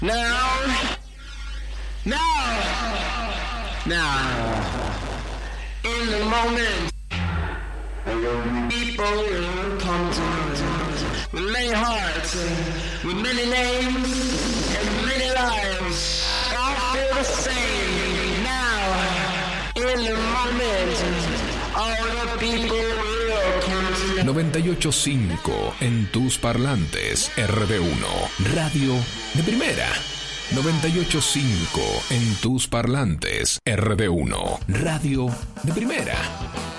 In the moment, people will come to know with many hearts, with many names, and many lives. All feel the same now. In the moment, all the people will come to know. 98.5 en tus parlantes, RD1, radio de primera. 98.5 en tus parlantes, RD1, radio de primera.